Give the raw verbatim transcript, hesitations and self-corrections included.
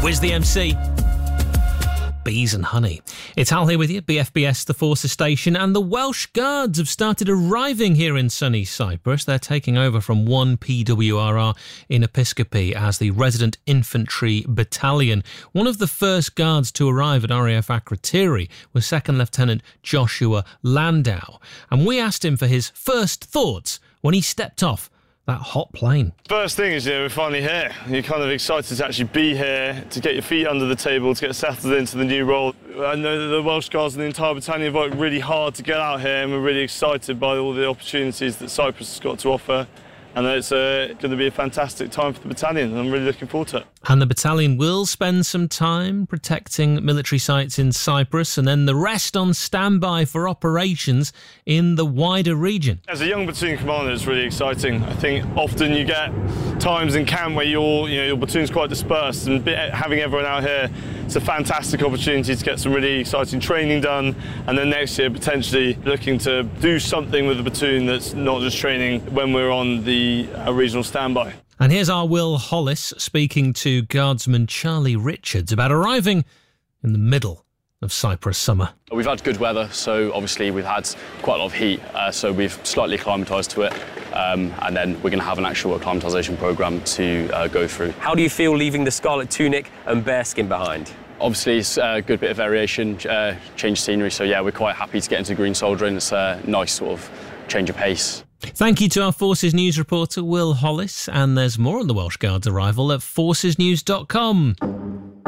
Wiz the M C. Bees and honey. It's Hal here with you, B F B S, the Forces Station, and the Welsh Guards have started arriving here in sunny Cyprus. They're taking over from one P W R R in Episcopi as the Resident Infantry Battalion. One of the first guards to arrive at R A F Akrotiri was Second Lieutenant Joshua Landau, and we asked him for his first thoughts when he stepped off that hot plane. First thing is, you know, we're finally here. You're kind of excited to actually be here, to get your feet under the table, to get settled into the new role. I know that the Welsh Guards and the entire battalion have worked really hard to get out here, and we're really excited by all the opportunities that Cyprus has got to offer. And it's uh, going to be a fantastic time for the battalion, and I'm really looking forward to it. And the battalion will spend some time protecting military sites in Cyprus, and then the rest on standby for operations in the wider region. As a young platoon commander, it's really exciting. I think often you get times in camp where your, you know, your platoon's quite dispersed, and having everyone out here, it's a fantastic opportunity to get some really exciting training done, and then next year potentially looking to do something with the platoon that's not just training when we're on the uh, regional standby. And here's our Will Hollis speaking to Guardsman Charlie Richards about arriving in the middle of Cyprus summer. We've had good weather, so obviously we've had quite a lot of heat, uh, so we've slightly acclimatised to it, um, and then we're going to have an actual acclimatisation programme to uh, go through. How do you feel leaving the scarlet tunic and bearskin behind? Obviously, it's a good bit of variation, uh, change scenery, so yeah, we're quite happy to get into green soldiering. It's a nice sort of change of pace. Thank you to our Forces News reporter, Will Hollis, and there's more on the Welsh Guards' arrival at forces news dot com.